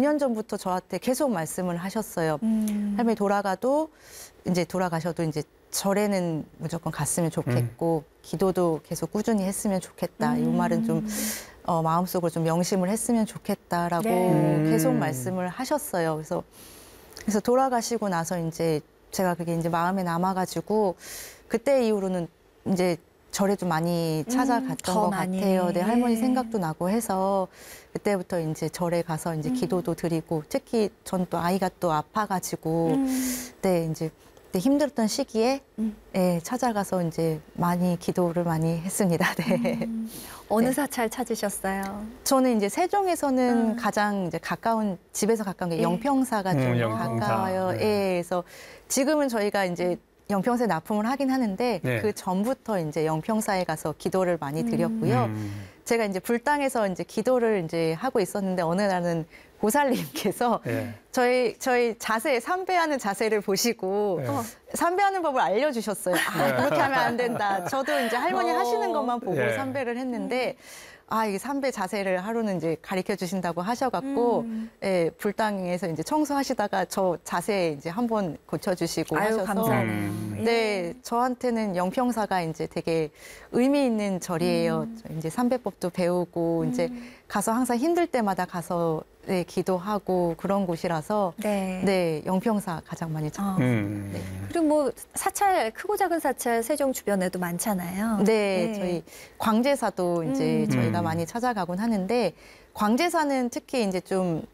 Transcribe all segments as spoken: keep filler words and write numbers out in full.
년 전부터 저한테 계속 말씀을 하셨어요. 음. 할머니 돌아가도 이제 돌아가셔도 이제 절에는 무조건 갔으면 좋겠고 음. 기도도 계속 꾸준히 했으면 좋겠다. 음. 이 말은 좀 어, 마음속으로 좀 명심을 했으면 좋겠다라고 네. 계속 말씀을 하셨어요. 그래서 그래서 돌아가시고 나서 이제 제가 그게 이제 마음에 남아가지고 그때 이후로는 이제 절에 좀 많이 찾아갔던 음, 것 많이. 같아요. 네, 할머니 예. 생각도 나고 해서 그때부터 이제 절에 가서 이제 음. 기도도 드리고 특히 전 또 아이가 또 아파가지고 음. 네 이제 그때 힘들었던 시기에 음. 예, 찾아가서 이제 많이 기도를 많이 했습니다. 네. 음. 어느 네. 사찰 찾으셨어요? 저는 이제 세종에서는 음. 가장 이제 가까운 집에서 가까운 게 예. 영평사가 좀 음, 영평사. 가까워요. 네. 예, 그래서 지금은 저희가 이제 영평사에 납품을 하긴 하는데 네. 그 전부터 이제 영평사에 가서 기도를 많이 드렸고요. 음. 제가 이제 불당에서 이제 기도를 이제 하고 있었는데 어느 날은 보살님께서 네. 저희 저희 자세 삼배하는 자세를 보시고 네. 어, 삼배하는 법을 알려주셨어요. 아, 네. 그렇게 하면 안 된다. 저도 이제 할머니 어. 하시는 것만 보고 네. 삼배를 했는데 아, 이게 삼배 자세를 하루는 이제 가르쳐 주신다고 하셔갖고, 음. 예, 불당에서 이제 청소하시다가 저 자세 이제 한번 고쳐주시고 아유, 하셔서. 감사하네요. 음. 예. 네, 저한테는 영평사가 이제 되게 의미 있는 절이에요. 음. 저 이제 삼배법도 배우고, 이제 가서 항상 힘들 때마다 가서 네, 기도하고 그런 곳이라서, 네. 네, 영평사 가장 많이 찾고 어. 음. 네. 그리고 뭐 사찰 크고 작은 사찰 세종 주변에도 많잖아요. 네, 저희 광제사도 이제 음. 저희가 음. 많이 찾아가곤 하는데 광제사는 특히 이제 좀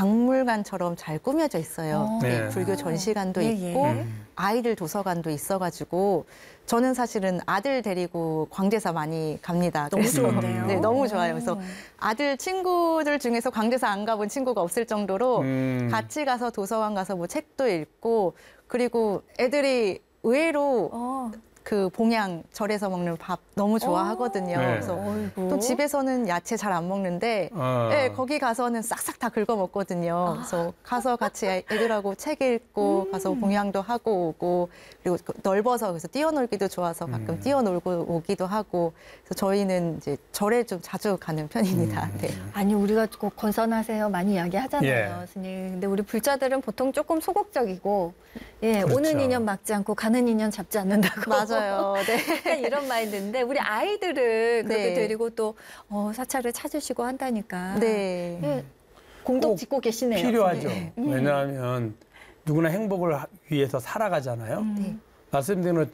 박물관처럼 잘 꾸며져 있어요. 어. 네, 네. 불교 전시관도 예, 있고 예. 음. 아이들 도서관도 있어가지고 저는 사실은 아들 데리고 광제사 많이 갑니다. 너무 그래서 좋은데요. 네, 너무 좋아요. 그래서 아들 친구들 중에서 광제사 안 가본 친구가 없을 정도로 음. 같이 가서 도서관 가서 뭐 책도 읽고 그리고 애들이 의외로 어. 그 봉양 절에서 먹는 밥 너무 좋아하거든요. 네. 그래서 어이구. 또 집에서는 야채 잘 안 먹는데 어. 네, 거기 가서는 싹싹 다 긁어 먹거든요. 그래서 가서 같이 애들하고 책 읽고 가서 봉양도 하고 오고 그리고 넓어서 그래서 뛰어놀기도 좋아서 가끔 음. 뛰어놀고 오기도 하고 그래서 저희는 이제 절에 좀 자주 가는 편입니다. 음. 네. 아니 우리가 꼭 건선하세요 많이 이야기하잖아요, 예. 스님. 근데 우리 불자들은 보통 조금 소극적이고, 예, 그렇죠. 오는 인연 막지 않고 가는 인연 잡지 않는다고. 맞아요. 네. 약간 이런 마인드인데 우리 아이들을 그렇게 네. 데리고 또 어, 사찰을 찾으시고 한다니까. 네. 예, 공동 꼭 짓고 계시네요. 필요하죠. 네. 왜냐하면 누구나 행복을 하- 위해서 살아가잖아요. 음. 네. 말씀드린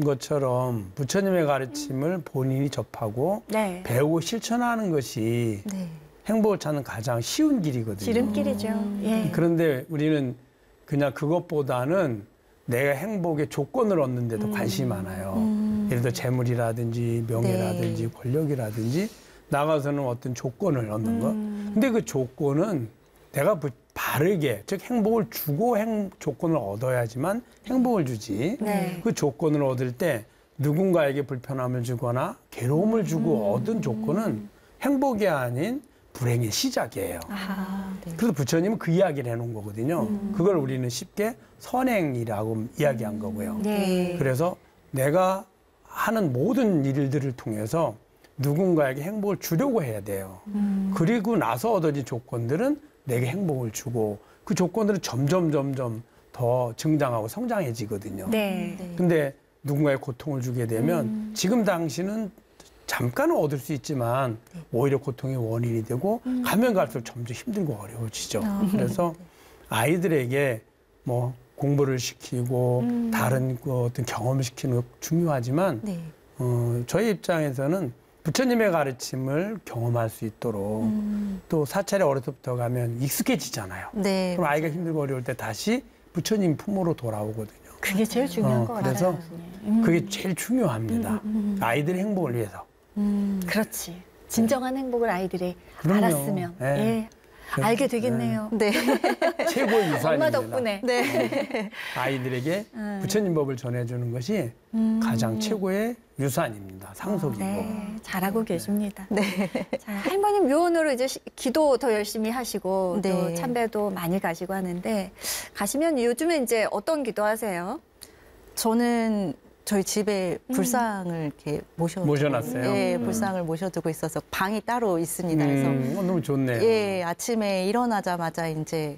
것처럼 부처님의 가르침을 본인이 접하고 네. 배우고 실천하는 것이 네. 행복을 찾는 가장 쉬운 길이거든요. 지름길이죠. 음. 예. 그런데 우리는 그냥 그것보다는 내가 행복의 조건을 얻는 데도 음. 관심이 많아요. 음. 예를 들어 재물이라든지 명예라든지 네. 권력이라든지 나가서는 어떤 조건을 얻는 거. 음. 근데 그 조건은 내가 부- 바르게 즉 행복을 주고 행, 조건을 얻어야지만 행복을 주지. 네. 그 조건을 얻을 때 누군가에게 불편함을 주거나 괴로움을 주고 음. 얻은 조건은 행복이 아닌 불행의 시작이에요. 아. 네. 그래서 부처님은 그 이야기를 해놓은 거거든요. 음. 그걸 우리는 쉽게 선행이라고 이야기한 거고요. 네. 그래서 내가 하는 모든 일들을 통해서 누군가에게 행복을 주려고 해야 돼요. 음. 그리고 나서 얻어진 조건들은 내게 행복을 주고 그 조건들은 점점 점점 더 증장하고 성장해지거든요. 네. 네. 근데 누군가의 고통을 주게 되면 음. 지금 당신은 잠깐은 얻을 수 있지만 네. 오히려 고통의 원인이 되고 음. 가면 갈수록 점점 힘들고 어려워지죠. 아, 그래서 아이들에게 뭐 공부를 시키고 음. 다른 그 어떤 경험을 시키는 거 중요하지만 네. 어, 저희 입장에서는 부처님의 가르침을 경험할 수 있도록 음. 또 사찰에 어려서부터 가면 익숙해지잖아요. 네. 그럼 아이가 힘들고 어려울 때 다시 부처님 품으로 돌아오거든요. 그게 제일 중요한 어, 것 그래서 같아요. 음. 그게 제일 중요합니다. 음, 음, 음. 아이들의 행복을 위해서. 음. 그렇지. 진정한 행복을 아이들이 그럼요. 알았으면 네. 예, 알게 되겠네요. 네. 최고의 유산입니다. 엄마 덕분에. 네. 아이들에게 음. 부처님 법을 전해주는 것이 음. 가장 최고의 유산입니다. 상속이고. 네, 잘하고 계십니다. 네. 자, 할머님 묘원으로 이제 시- 기도 더 열심히 하시고 또 네. 참배도 많이 가시고 하는데 가시면 요즘에 이제 어떤 기도 하세요? 저는 저희 집에 불상을 이렇게 모셔 모셔놨어요? 예, 음. 불상을 모셔두고 있어서 방이 따로 있습니다. 그래서 음, 어, 너무 좋네요. 예, 아침에 일어나자마자 이제